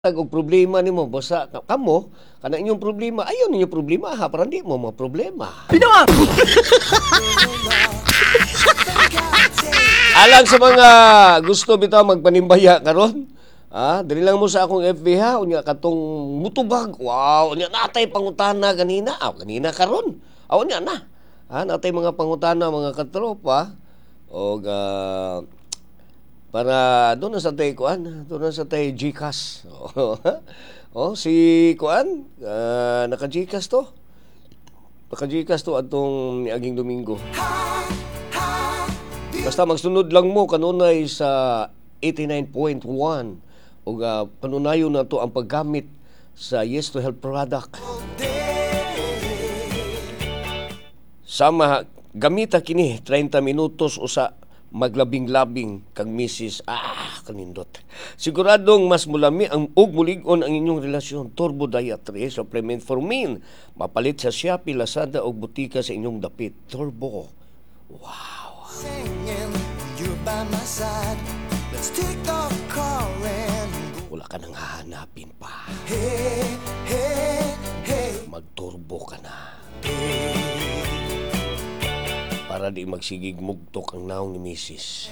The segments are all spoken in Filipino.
og problema nimo basta kamo kana inyong problema ayon ninyo problema ha para di mo mga problema. Binawa! Alang sa mga gusto bitaw magpanimbaya karon, dili lang mo sa akong FB ha unya katong mutubag. Wow, unya natay pangutana kanina. Kanina karon. Unya na. Natay mga pangutana mga katropa og para doon na sa tayo kuan, doon na sa tayo GCash. Si kuan, naka-GCash to. Naka-GCash to atong niaging Domingo. Basta magsunod lang mo kanunay sa 89.1 ug panunayon na to ang paggamit sa Yes to Help product. Sama gamita kini 30 minutos usa maglabing-labing kag misis kanindot. Siguradong mas mulami ang mulig-on ang inyong relasyon. Turbo Diet 3 supplement for men. Mapalit sa Shopee, Lazada og butika sa inyong dapit. Turbo. Wow. Wala ka nang hahanapin pa. Magturbo ka na. Para di magsigig mugtok ang naong ni Mrs.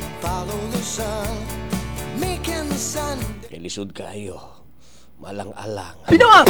Kaya lisod kayo. Malang-alang. Binawa!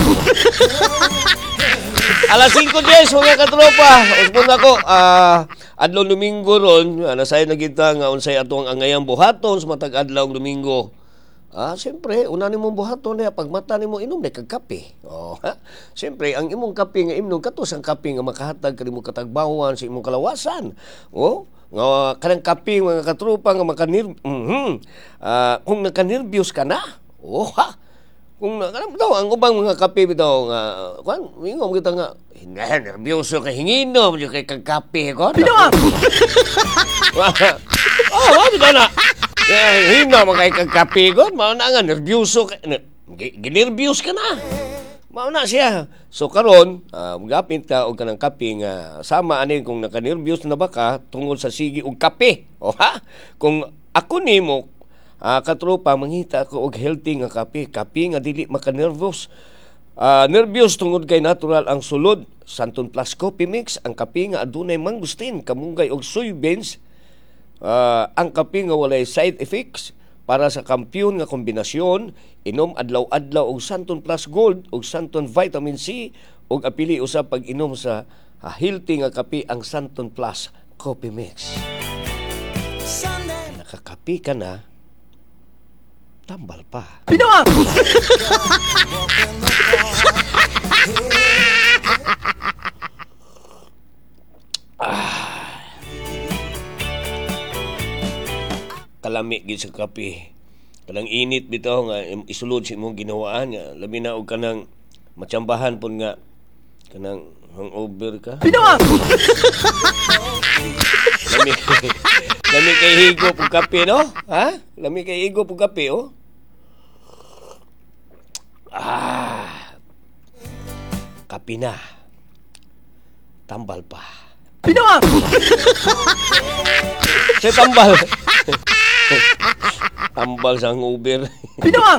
Alas 5:10 mga katropa. Uspon ako, adlaw Domingo ron, nasay nagita nga unsay atong angayang buhaton sa matag adlaw Domingo. Siyempre, una ni mong buhaton niya, pag mata ni mo inom na kagkape. Siyempre, ang imong kape nga imong katos ang kape nga makahatag ka mo katagbawan sa imong kalawasan. Nga kanang kape mga katrupa nga kung nakanervyos ka na, kung daw ang ubang mga kape bitaw nga ingom kita nga nervyoso ka hinginom di kay kagkape ko. Binawa! Bitaw na. Hina mo kay kagkape ko, mao na nga nervyoso ka. Ginervyos ka na. Mao na siya. So karon, magapit ka og kanang kape nga sama ani kung nakanervyos na ba ka tungod sa sige og kape. Kung ako nimo katropa mangita ko og healthy nga kape nga dili makanervyos. Nervyos tungod kay natural ang sulod. Santon Plus Coffee Mix, ang kape nga adunay mangustin, kamunggay og soybeans. Ang kape nga walay side effects para sa kampiyon nga kombinasyon, inom adlaw-adlaw og Santon Plus Gold og Santon Vitamin C og apili usab pag-inom sa healthy nga kape ang Santon Plus Coffee Mix. Nakakape ka na, tambal pa. Binawa! Kalami gid sa kape. Kanang init bitaw nga isulod sa imong ginawaan nga labi na og kanang matsambahan pun nga kanang hangover ka. Binawa! Lami kay higop og kape no? Lami kay higop og kape Kape na. Tambal pa. Binawa! Sa tambal. Tambal sa hangover. Binawa!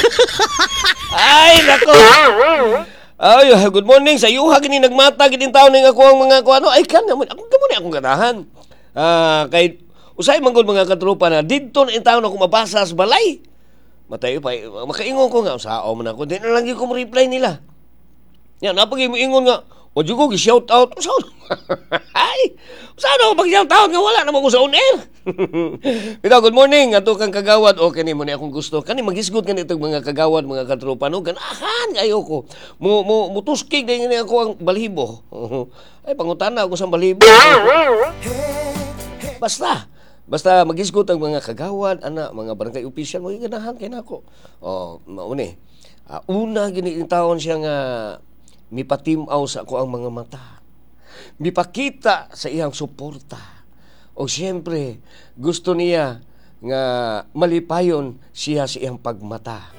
Ay, nako! Ay, good morning. Sa yuha gini nagmata gidin taon ning ako ang mga kuano. Ay, kamo ni akong ganahan. Kay usay manggod mga katropa na didto na taon ako mabasa sa balay. Matayo pa makaingon ko nga sao man ako. Di na lang gyud ko reply nila. Yan, napagi mo ingon nga, o di ko gi-shout out. Ay, saan ako mag-shout out nga wala naman ko sa on-air. Bitaw, good morning. Ato kang kagawad. O, kani mo na akong gusto. Kani magisgot ka nitong mga kagawad, mga katropa. No? Ganahan, kayo ko. Mutuskig na yun ako ang balibo. Ay, pangutana ako sa balibo. Basta magisgot ang mga kagawad, mga barangay official, mo ganahan kayo na ako. Mauni. Una, gini taon siya nga mipatimaw sa ako ang mga mata. Mipakita sa iyang suporta. O siyempre, gusto niya nga malipayon siya sa iyang pagmata.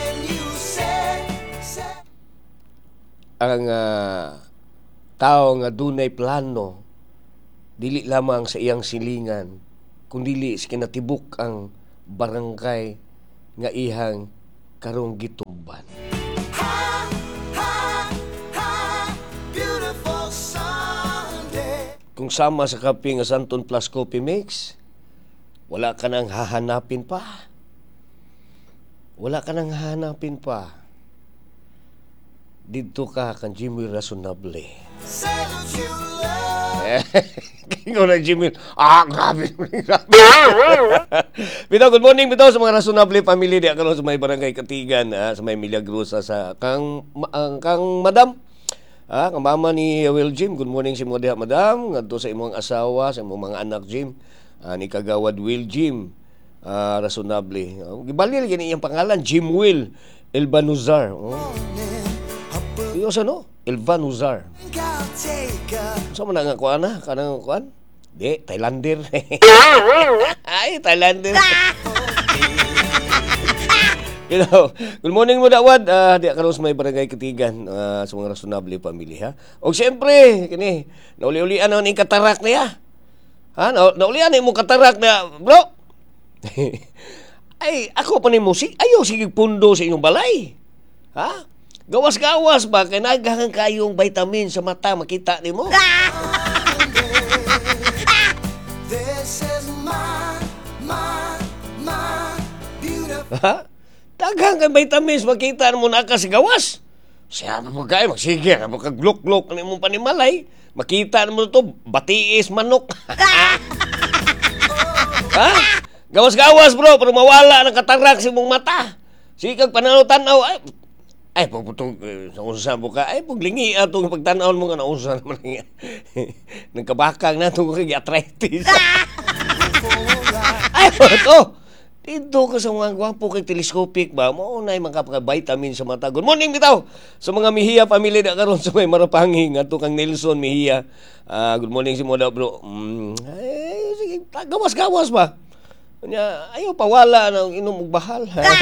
Ang tao nga dunay plano, dili lamang sa iyang silingan, kundili sa kinatibuk ang barangay nga ihang karong gitumban. Ha, ha, ha, beautiful Sunday. Kung sama sa kape nga Santon Plus Coffee Mix, wala ka nang hahanapin pa. Wala ka nang hahanapin pa. Dito ka kan Jimmy Razonable. Salute you, love. Ikaw na Jimmy. Grabe. Bitaw, good morning bitaw sa mga Razonable family di karon sa may barangay Katigan, sa may Milagrosa sa kang madam. Kang mama ni Will Jim. Good morning si mo diha madam. Ngadto sa imong asawa, sa imong mga anak Jim. Ni kagawad Will Jim. Razonable. Gibalil gini iyang pangalan, Jim Will Elbanuzar. Iyo sa no? Elbanuzar. I'll take a Sa man nga kuan na? Kanang kuan? Di, Thailander. Ay, Thailander. Good morning mo dawad. Di karon sa may barangay Katigan, sa mga Razonable family ha. Og siyempre, kini nauli-ulian na ning katarak niya. Naulian na mo katarak na, bro. Ay, ako pa ni musik. Ayaw sige pundo sa inyong balay. Ha? Gawas-gawas ba? Kaya naghangan kayong vitamin sa mata, makita ni mo. This is my beautiful. Ha? Daghang kang vitamins, makita mo na ka sa gawas. Siya mo kayo, magsige, magkaglok-glok na mong panimalay. Makita mo to, batiis manok. Ha? Gawas-gawas bro, pero mawala ng katarak sa mong mata. Sige kag pananaw-tanaw, ay pagputong sa unsa mo ka, ay paglingi atong pagtanaw mo nga naunsa naman nga. Nagkabakang na itong kay arthritis. Ay, ito. Dito ka sa mga gwapo kay telescopic ba, maunay mga vitamin sa mata. Good morning bitaw sa mga Mejia family na karon sa may Marapangi ato kang Nelson Mejia. Good morning si mo daw bro. Ay, sige, gawas-gawas ba? Ayaw pawala ng inom og bahal.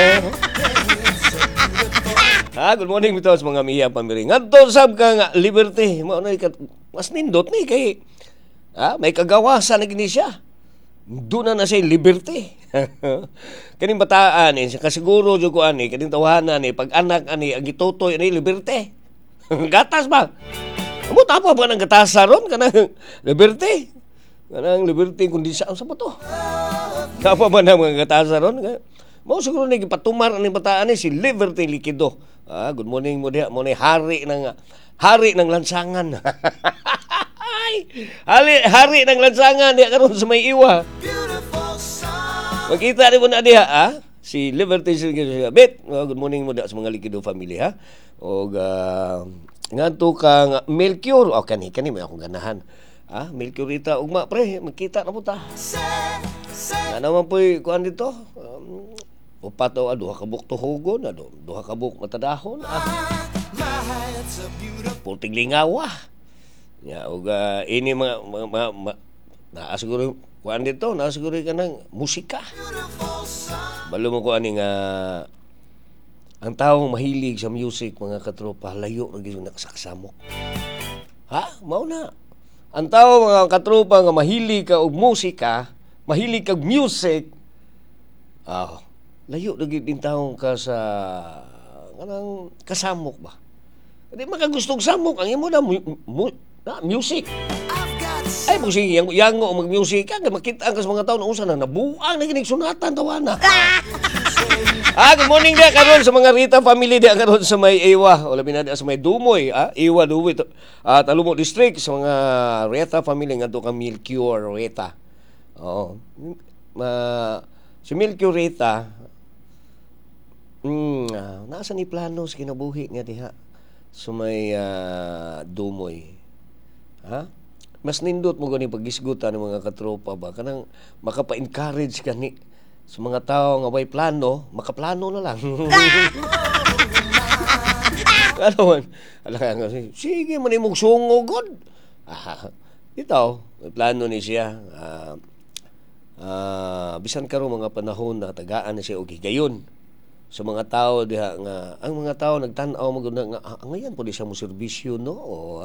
Good morning bitaw sa mga Mejia family. Ngadto sab ka nga Liberty, maunay ka mas nindot ni kay may kagawasan na gini siya. Doon na siya Liberty. Kaning bataan kasiguro jud ko ani kaning tawanan pag anak ani ang gitutoy ani Liberty. Gatas ba? Amo tapa ba nang gatasa ron kanang Liberty? Kanang Liberty kundi sa ba to? Tapa ba nang mga gatasa ron? Mao siguro ni gipatumar ani bataan ni si Liberty Liquido. Good morning mo diha mo ni hari ng lansangan. Hari ng lansangan diha karon sa may iwa. Beautiful sun. Makita rin mo na diha, si Liberty Bet. Good morning mo da sa mga Liquido family, ha? O nganto ka Melchior. Kani may akong ganahan. Melchiorita ugma pre, makita na po ta. Na naman po'y kuan dito. Upat o duha ka buok tuhugon, duha ka buok matadahon. It's a beautiful. Puting lingawa. Ya, og ini mga naasiguro kuan dito, naasiguro ka ng musika. Balo mo ko ani nga ang taong mahilig sa music, mga katropa, layo na gyud nakasaksamok. Mao na. Ang tao mga katropa nga mahilig ka og musika, mahilig kag music, layo na gyud din taong ka sa kanang kasamok ba. Di makagustong samok ang imo na music. Ay, mo sige, yango mag-music ka, makita ka sa mga tao na usa na nabuang na ginig sunatan tawana. Good morning dia karon sa mga Rita family dia karon sa may Iwa, o labi na sa may Dumoy, Iwa Dumoy, Talumok district sa mga Rita family ngadto kang Melchior Rita. Oo. Si Melchior Rita, nasa ni plano sa kinabuhi nga diha sa may Dumoy. Mas nindot mo gani paggisgutan ng mga katropa ba kanang makapa-encourage kani sa mga tao nga may plano, makaplano na lang. Ano man? Alang sige man imong sungo god. Ito, plano ni siya. Bisan karon mga panahon na tagaan na siya og higayon sa mga tao diha nga ang mga tao nagtan-aw mo nga ngayon pud siya mo serbisyo no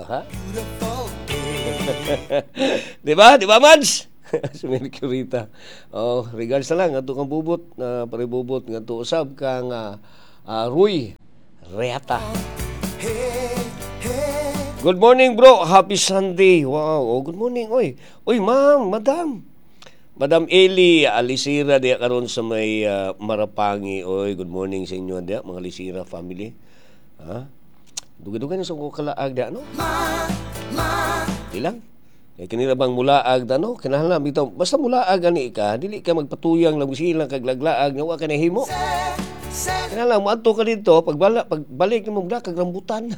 Di ba Mads? Si Mercurita. Regards na lang ato kang bubot na paribubot nga to usab ka nga Roy Reata. Hey, hey. Good morning, bro. Happy Sunday. Wow. Oh, good morning. Oy. Oy, ma'am, madam. Madam Eli Alisira diya karon sa may Marapangi. Oy, good morning sa inyo diya, mga Alisira family. Ha? Duga-duga na sa ko kalaag diya, no? Di lang. Kaya kanila bang mulaag da, no? Kinahanglan bitaw. Basta mulaag ani ka, dili ka magpatuyang lang silang kag laglaag nga wa ka nahimo. Kinahanglan mo adto ka dito pagbalik mo mula kag rambutan.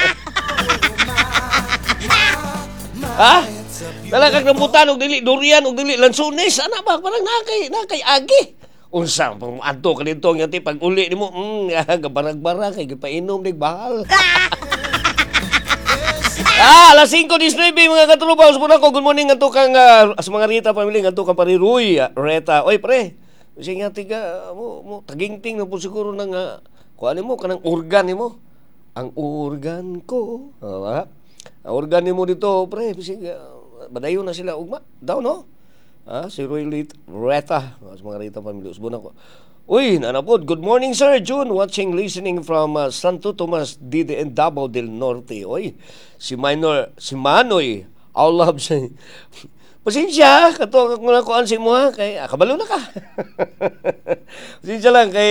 Ha? Dala kag rambutan og dili durian og dili lansones, ana ba parang nakay agi. Unsa pang adto ka dito nga ti pag uli nimo, gabarag-barag kay gipainom nig bahal. Alas 5:19 mga katrupa, usbon ako. Good morning ato kang sa mga Rita family, ato kang pare Roy Reta. Oy pre, kasi nga tiga mo tagingting na po siguro nang kuan mo kanang organ nimo. Ang organ ko, ang organ nimo dito pre, bisig badayon na sila ugma. Daw no? Si Roy Reta, sa mga Rita family, usbon ako. Uy, nanapod. Good morning, Sir June. Watching, listening from Santo Tomas and Davao del Norte. Uy, si Manoy. All love sa... Pasensya, kato ako na kuan si mo ha. Kay, kabalo na ka. Pasensya lang kay...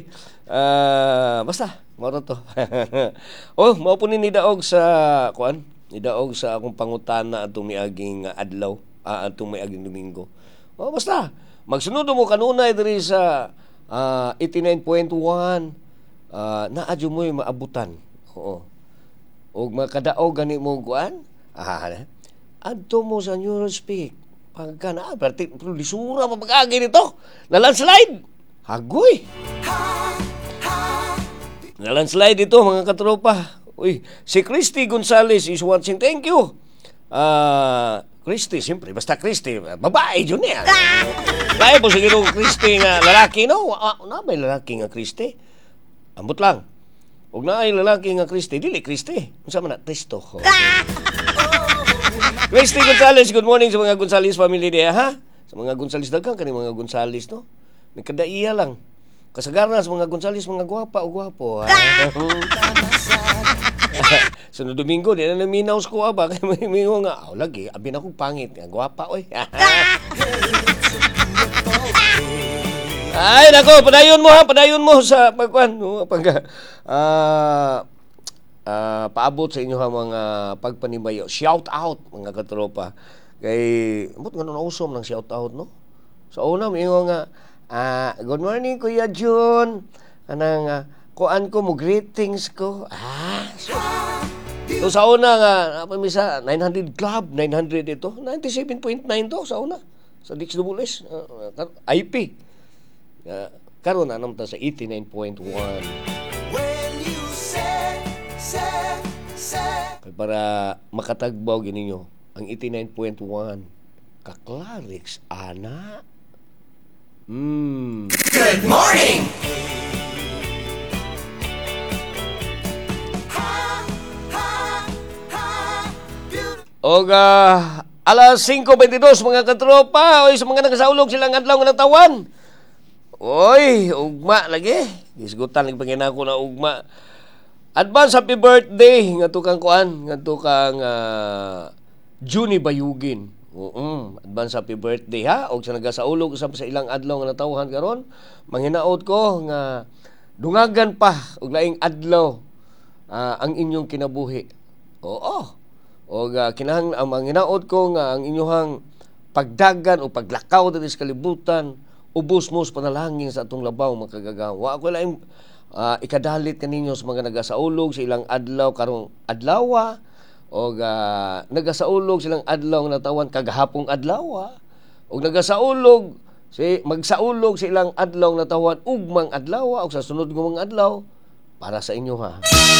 basta, mara to. Maupo ni Daog sa kuan. Nidaog sa akong pangutana atong miaging adlaw. Atong miaging Domingo. Basta, magsunod mo kanunay diri sa... 89.1 naadyo mo'y maabutan. Oo. O makadaog gani mo kuan. Adto mo sa Neurospeak. Pagka na, pero lisura pa pag-agi nito. Nalandslide. Hagoy. Nalandslide ito mga katropa. Uy, si Christy Gonzales is watching. Thank you. Christy, siyempre, basta Christy, babae yun eh. Babae po siguro Christy nga lalaki, no? Na ba lalaki nga Christy? Ambot lang. Huwag na ay lalaki nga Christy, dili Christy. Masama na, Cristo. Christy Gonzales, good morning sa mga Gonzales family niya, ha? Sa mga Gonzales dagang, kani mga Gonzales, no? May kadaiya lang. Kasagaran sa mga Gonzales, mga gwapa o gwapo, ha? Sunod Domingo, di na naminaw sa kuha ba? Kaya may mingo nga, lagi, abin akong pangit. Gwapa, oy. Ay, nako, padayon mo ha, padayon mo sa pagkuhan. Paabot sa inyo ha mga pagpanibayo. Shout out, mga katropa. Kay, amot nga nausom ng shout out, no? So, una, mingo nga, good morning, Kuya June. Anang, kuan ko mo, greetings ko. So sa una nga, misa, 900 Club, 900 ito. 97.9 to sa una. Sa DXWS, IP. Karon na naman sa 89.1. Para makatagbaw gininyo ang 89.1. Kaklarix, ana. Good morning! O alas 5:22 mga katropa, oy sa mga nagasaulog silang adlaw nga natawan. Oy, ugma lagi. Gisgutan lagi panginako na ugma. Advance happy birthday nga tukang kuan, nga tukang Juni Bayugin. Advance happy birthday ha. Og sa nagasaulog usab sa ilang adlaw nga natawhan karon, manghinaot ko nga dungagan pa og laing adlaw ang inyong kinabuhi. Oo. O kinahang ang manginaot ko nga ang inyong pagdagan o paglakaw dito sa kalibutan, ubos mo sa panalangin sa atong labaw makagagawa. Ako lang ikadalit kaninyo sa mga nagasaulog sa ilang adlaw karong adlawa o nagasaulog silang adlaw nga natawan kagahapong adlaw o nagasaulog magsaulog sa ilang adlaw nga natawan ugmang adlaw o sa sunod ng mga adlaw para sa inyo ha.